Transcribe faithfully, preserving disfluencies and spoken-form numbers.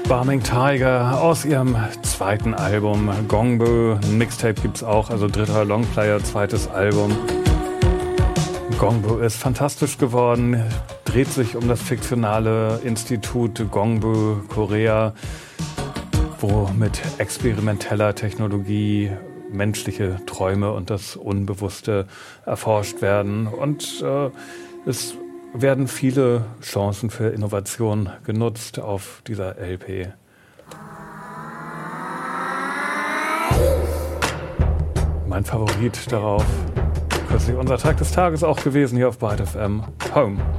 Barming Tiger aus ihrem zweiten Album Gongbu. Ein Mixtape gibt's auch, also dritter Longplayer, zweites Album. Gongbu ist fantastisch geworden, dreht sich um das fiktionale Institut Gongbu, Korea, wo mit experimenteller Technologie menschliche Träume und das Unbewusste erforscht werden. Und äh, es werden viele Chancen für Innovation genutzt auf dieser L P. Mein Favorit darauf, kürzlich unser Tag des Tages auch gewesen hier auf Byte F M, Home.